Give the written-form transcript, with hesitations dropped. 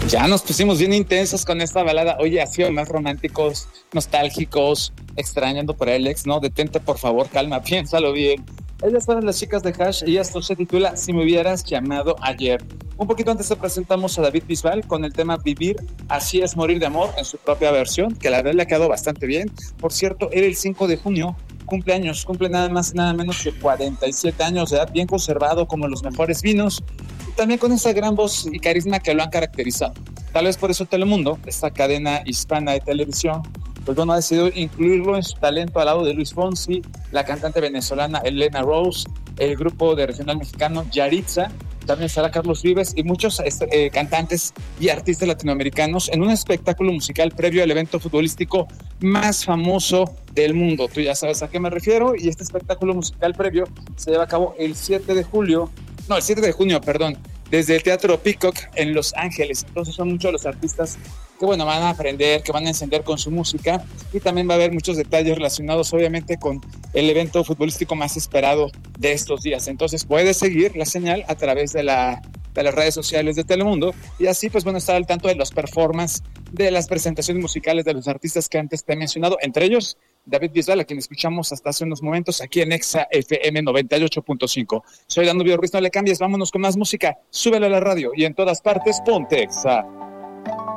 Ya nos pusimos bien intensos con esta balada. Oye, ha sido más románticos, nostálgicos, extrañando por el ex, ¿no? Detente, por favor, calma, piénsalo bien. Ellas fueron las chicas de Hash y esto se titula Si me hubieras llamado ayer. Un poquito antes te presentamos a David Bisbal con el tema Vivir, así es morir de amor en su propia versión, que la verdad le ha quedado bastante bien. Por cierto, era el 5 de junio, cumpleaños, cumple nada más y nada menos que 47 años de edad, bien conservado como los mejores vinos, y también con esa gran voz y carisma que lo han caracterizado. Tal vez por eso Telemundo, esta cadena hispana de televisión, pues bueno, ha decidido incluirlo en su talento al lado de Luis Fonsi, la cantante venezolana Elena Rose, el grupo de regional mexicano Yaritza, también estará Carlos Vives y muchos cantantes y artistas latinoamericanos en un espectáculo musical previo al evento futbolístico más famoso del mundo. Tú ya sabes a qué me refiero, y este espectáculo musical previo se lleva a cabo el 7 de junio, perdón, desde el Teatro Peacock en Los Ángeles. Entonces son muchos los artistas que bueno, van a aprender, que van a encender con su música, y también va a haber muchos detalles relacionados obviamente con el evento futbolístico más esperado de estos días. Entonces puedes seguir la señal a través de las redes sociales de Telemundo, y así pues bueno, estar al tanto de los performances, de las presentaciones musicales de los artistas que antes te he mencionado, entre ellos David Bisbal, a quien escuchamos hasta hace unos momentos aquí en Exa FM 98.5. Soy Danubio Ruiz, no le cambies, vámonos con más música, súbele a la radio y en todas partes ponte Exa.